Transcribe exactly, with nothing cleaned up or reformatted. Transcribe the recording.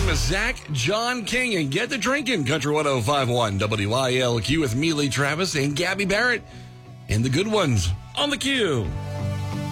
name is Zach John King, and get the drinking. Country one oh five point one W I L Q with Mealy Travis and Gabby Barrett and the good ones on the Q.